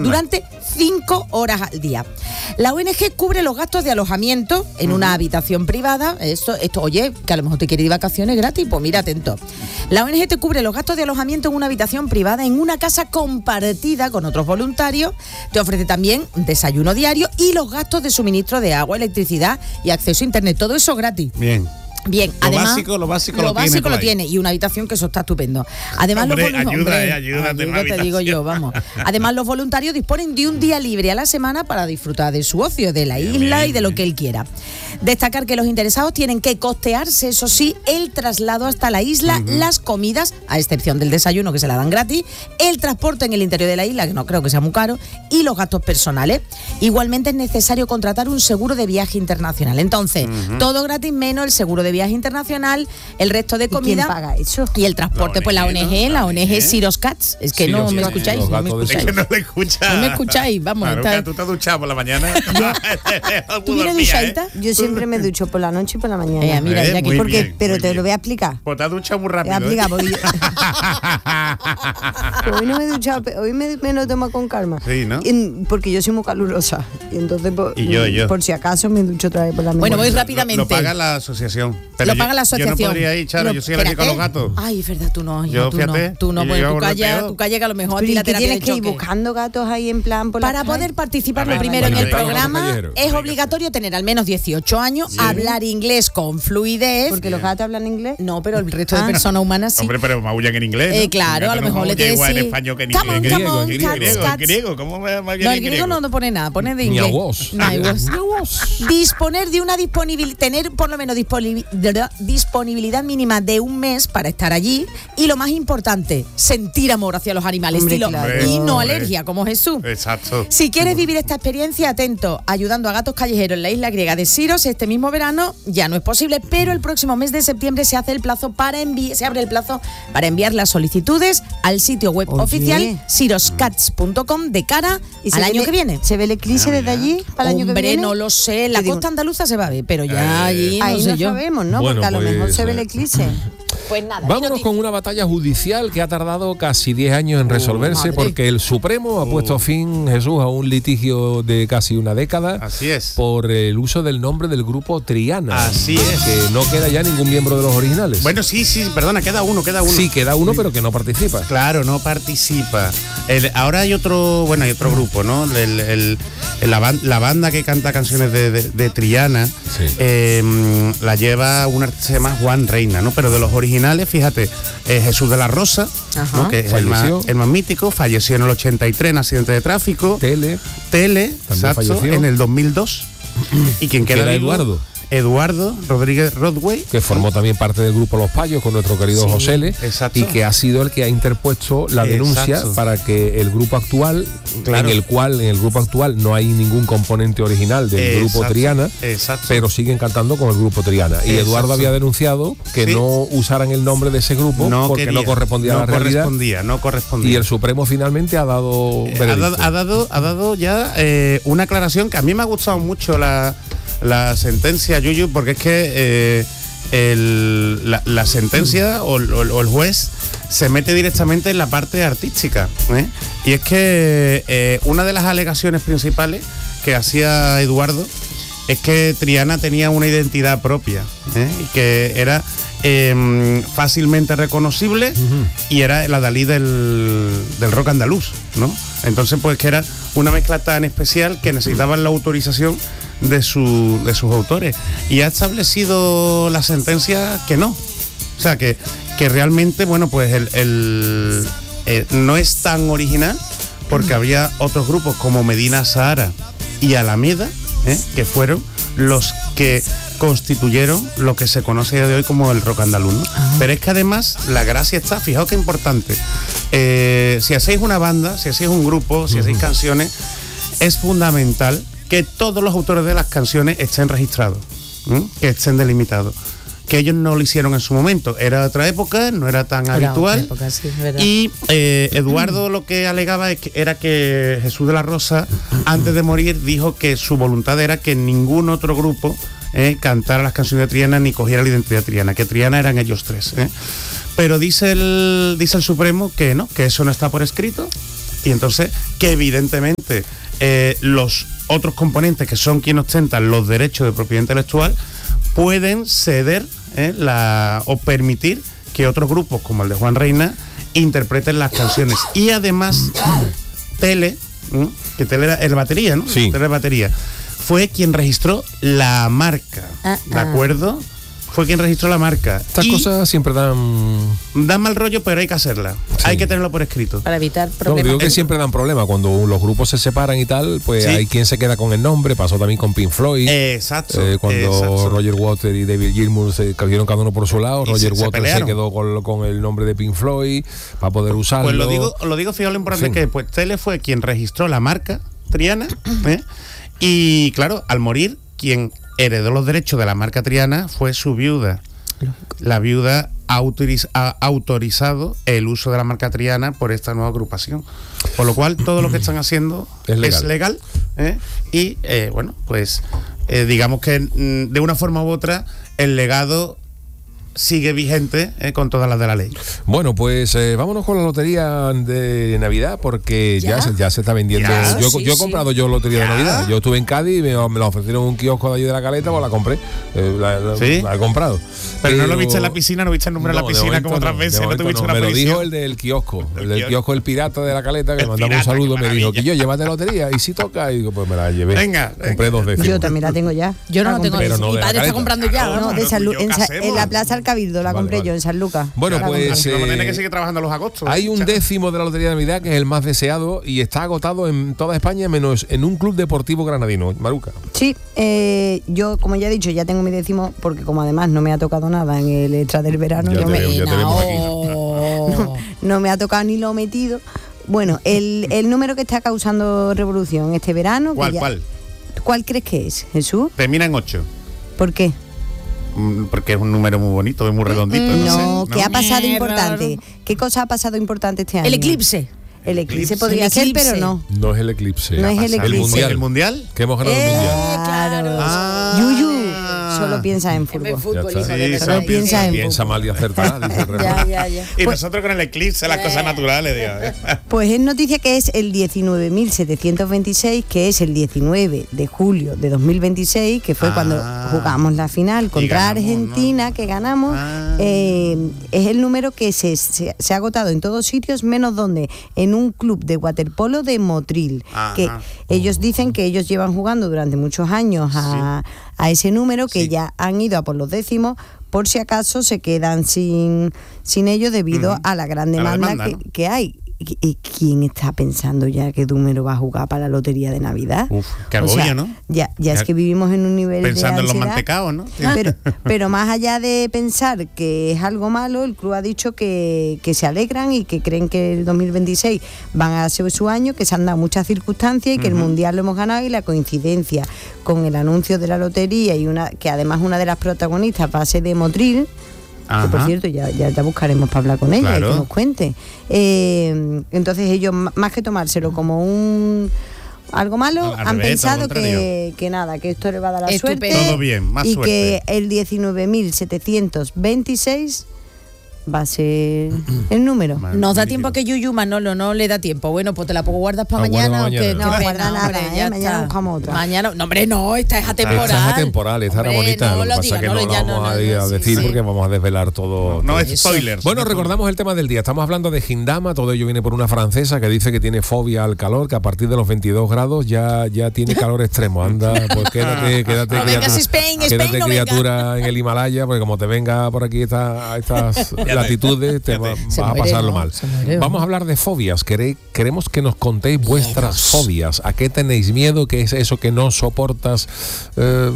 durante 5 horas al día. La ONG cubre los gastos de alojamiento en una habitación privada. Esto, oye, que a lo mejor te quieres ir de vacaciones gratis, pues mira, atento. La ONG te cubre los gastos de alojamiento en una habitación privada en una casa compartida con otros voluntarios. Te ofrece también desayuno diario y los gastos de suministro de agua, electricidad y acceso a internet. Todo eso gratis. Bien, además lo básico lo tiene y una habitación que eso está estupendo. Además, ayuda, te digo yo, vamos. Además, los voluntarios disponen de un día libre a la semana para disfrutar de su ocio, de la isla y de lo que él quiera. Destacar que los interesados tienen que costearse, eso sí, el traslado hasta la isla, las comidas, a excepción del desayuno que se la dan gratis, el transporte en el interior de la isla, que no creo que sea muy caro, y los gastos personales. Igualmente es necesario contratar un seguro de viaje internacional. Entonces, todo gratis menos el seguro de viaje internacional, el resto de comida. ¿Quién paga eso? Y el transporte, pues la ONG Ciros Cats. Es que no me escucháis. Es que no me escucháis. No me escucháis, vamos. Claro, tú te has duchado por la mañana. ¿Tú vienes duchadita? Yo siempre me ducho por la noche y por la mañana. Mira, ya que pero te lo voy a explicar. Pues te has duchado muy rápido. Voy a explicar, hoy no me he duchado, hoy me lo tomo con calma. Sí, ¿no? Porque yo soy muy calurosa. Y entonces, yo. por si acaso, me ducho otra vez por la mañana. Bueno, voy rápidamente. Lo paga la asociación. Pero lo paga la asociación. Yo no podría ir, Charo, yo soy alérgico a los gatos. Ay, es verdad, tú no. Tú no, porque tú callas que a lo mejor a ti la terapia terapia tienes que ir buscando gatos ahí en plan por para poder participar lo primero en el programa es obligatorio tener al menos 18 años, hablar inglés con fluidez. Porque los gatos hablan inglés. No, pero el resto de personas humanas sí. Hombre, pero maullan en inglés, ¿no? Claro, a lo mejor le tienes en español que en griego. ¿Cómo me No, el griego no pone nada, pone de inglés. Disponer de una tener por lo menos disponibilidad mínima de un mes para estar allí y lo más importante, sentir amor hacia los animales. Y no alergia, como Jesús. Exacto. Si quieres vivir esta experiencia, atento, ayudando a gatos callejeros en la isla griega de Siros, este mismo verano ya no es posible, pero el próximo mes de septiembre se abre el plazo para enviar las solicitudes al sitio web oficial siroscats.com de cara al año que viene. ¿Se ve el eclipse desde allí para el año que viene? No lo sé, la costa andaluza se va a ver, pero ya allí ahí no sé yo. Sabemos, ¿no? Bueno, porque a lo mejor se ve el eclipse. Pues nada. Vámonos con una batalla judicial que ha tardado casi 10 años en resolverse porque el Supremo ha puesto fin, Jesús, a un litigio de casi una década. Así es. Por el uso del nombre del grupo Triana. Así es. Que no queda ya ningún miembro de los originales. Bueno, sí, perdona, queda uno. Sí, queda uno, pero que no participa. Claro, no participa. Ahora hay otro grupo, ¿no? La banda que canta canciones de Triana, la lleva un artista que se llama Juan Reina, ¿no? Pero de los originales, fíjate, Jesús de la Rosa, ¿no? Que es el más mítico, falleció en el 83 en accidente de tráfico. Tele, exacto, en el 2002. ¿Y quién queda? Eduardo Rodríguez Rodway, que formó también parte del grupo Los Payos con nuestro querido José, y que ha sido el que ha interpuesto la denuncia para que el grupo actual, en el grupo actual no hay ningún componente original del grupo Triana, pero siguen cantando con el grupo Triana. Y Eduardo había denunciado que no usaran el nombre de ese grupo porque no correspondía a la realidad. No correspondía. Y el Supremo finalmente ha dado ha dado ya una aclaración que a mí me ha gustado mucho la sentencia, Yuyu, porque es que la sentencia o el juez se mete directamente en la parte artística, y es que una de las alegaciones principales que hacía Eduardo es que Triana tenía una identidad propia, y que era fácilmente reconocible, y era la Dalí del rock andaluz, ¿no? Entonces, pues que era una mezcla tan especial que necesitaban la autorización de sus autores, y ha establecido la sentencia que no, o sea que realmente, bueno, pues no es tan original, porque había otros grupos como Medina Sahara y Alameda, que fueron los que constituyeron lo que se conoce a día de hoy como el rock andaluz, ¿no? Pero es que además la gracia está, fijaos qué importante, si hacéis una banda, si hacéis un grupo, si hacéis canciones, es fundamental que todos los autores de las canciones estén registrados, que estén delimitados. Que ellos no lo hicieron en su momento. Era otra época, no era tan habitual. Época, sí, ¿verdad? Y Eduardo lo que alegaba era que Jesús de la Rosa, antes de morir, dijo que su voluntad era que ningún otro grupo cantara las canciones de Triana ni cogiera la identidad triana, que Triana eran ellos tres. Pero dice el Supremo que no, que eso no está por escrito, Y entonces, que evidentemente los otros componentes, que son quienes ostentan los derechos de propiedad intelectual, pueden ceder o permitir que otros grupos, como el de Juan Reina, interpreten las canciones. Y además, Tele, que Tele era el batería, ¿no? Sí. Tele batería, fue quien registró la marca, ¿de acuerdo? Fue quien registró la marca. Estas cosas siempre dan mal rollo, pero hay que hacerla. Sí. Hay que tenerlo por escrito. Para evitar problemas. No, digo que siempre dan problemas. Cuando los grupos se separan y tal, pues sí, hay quien se queda con el nombre. Pasó también con Pink Floyd. Exacto. Cuando Roger Waters y David Gilmour se cayeron cada uno por su lado. Roger Waters se quedó con el nombre de Pink Floyd para poder usarlo. Pues lo digo, fijaos lo importante que pues Tele fue quien registró la marca Triana, y claro, al morir, quien heredó los derechos de la marca Triana fue su viuda. La viuda ha autorizado el uso de la marca Triana por esta nueva agrupación. Por lo cual, todo lo que están haciendo es legal. Y bueno, pues digamos que de una forma u otra el legado sigue vigente con todas las de la ley. Bueno, pues vámonos con la lotería de Navidad, porque ya se está vendiendo. Yo he comprado lotería de Navidad. Yo estuve en Cádiz y me la ofrecieron en un kiosco de allí de la Caleta, pues la compré. La he comprado. Pero no lo viste en la piscina, no viste el número de la piscina como otras veces. No tuviste una me lo previsión. dijo el del kiosco. El del kiosco, el pirata de la Caleta, que me mandaba un saludo. Me dijo que yo llévate lotería y si toca. Y digo, pues me la llevé. Venga. Compré 2 décimos. Yo también la tengo ya. Yo no la tengo. Mi padre está comprando ya. No, de San en la Plaza del Cabildo la compré yo, en San Lucas. Bueno, pues tiene que seguir trabajando los agostos. Hay un décimo de la lotería de Navidad que es el más deseado y está agotado en toda España, menos en un club deportivo granadino. Maruca. Sí, yo, como ya he dicho, ya tengo mi décimo, porque como además no me ha tocado nada en el extra del verano, no me ha tocado ni lo metido. Bueno, el número que está causando revolución este verano. ¿Cuál crees que es, Jesús? Termina en 8. ¿Por qué? Porque es un número muy bonito, es muy redondito. No, ¿qué ha pasado importante? ¿Qué cosa ha pasado importante este año? El eclipse. El eclipse podría ser, pero no. No es el eclipse. No es el eclipse. ¿El mundial? Que hemos ganado el mundial. Claro. Yuyu. Solo piensa en fútbol. Solo piensa en fútbol. Piensa mal y acertará, dice el ya. Y pues, nosotros con el eclipse, las cosas naturales, digo. Pues es noticia que es el 19.726, que es el 19 de julio de 2026, que fue cuando jugamos la final contra Argentina, que ganamos. Es el número que se ha agotado en todos sitios, menos donde, en un club de waterpolo de Motril, que ellos dicen que ellos llevan jugando durante muchos años a ese número, que ya han ido a por los décimos, por si acaso se quedan sin ellos debido a la gran demanda que hay. ¿Y quién está pensando ya qué número va a jugar para la lotería de Navidad? Qué agobio, ¿no? Ya es que vivimos en un nivel pensando de ansiedad, en los mantecaos, ¿no? Pero más allá de pensar que es algo malo, el club ha dicho que se alegran y que creen que el 2026 van a ser su año, que se han dado muchas circunstancias y que el mundial lo hemos ganado, y la coincidencia con el anuncio de la lotería y que además una de las protagonistas va a ser de Motril. Que por cierto ya buscaremos para hablar con ella, y que nos cuente. Entonces ellos, más que tomárselo como algo malo, han pensado que nada, que esto le va a dar la suerte. Todo bien, más suerte. Que el 19.726 va a ser el número. Nos da tiempo a que Yuyu, Manolo, no le da tiempo. Bueno, pues te la puedo guardar para mañana. No guarda nada, mañana buscamos otra. Mañana, no, hombre, no, esta es atemporal. Esta es atemporal, esta era bonita. Lo que pasa es que no lo vamos a decir porque vamos a desvelar todo. No es spoilers. Bueno, recordamos el tema del día. Estamos hablando de Gindama. Todo ello viene por una francesa que dice que tiene fobia al calor, que a partir de los 22 grados ya tiene calor extremo. Anda, pues quédate criatura en el Himalaya, porque como te venga por aquí a estas latitudes, vas a pasarlo mal. Vamos a hablar de fobias. Queremos que nos contéis vuestras fobias. ¿A qué tenéis miedo? ¿Qué es eso que no soportas de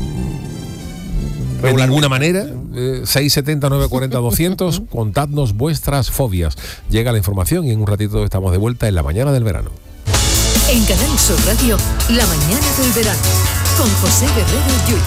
ninguna manera? 670 940 200. Contadnos vuestras fobias. Llega la información y en un ratito estamos de vuelta en la mañana del verano. En Canal Sur Radio, la mañana del verano, con José Guerrero Yuyu.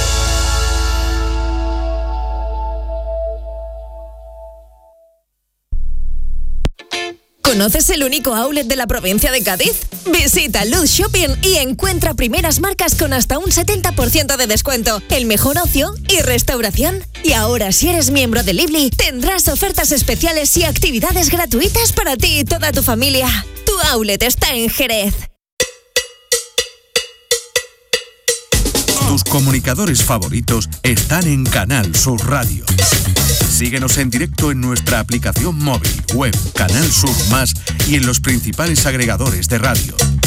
¿Conoces el único outlet de la provincia de Cádiz? Visita Luz Shopping y encuentra primeras marcas con hasta un 70% de descuento, el mejor ocio y restauración. Y ahora, si eres miembro de Lively, tendrás ofertas especiales y actividades gratuitas para ti y toda tu familia. Tu Tu outlet está en Jerez. Tus comunicadores favoritos están en Canal Sur Radio. Síguenos en directo en nuestra aplicación móvil, web, Canal Sur Más y en los principales agregadores de radio.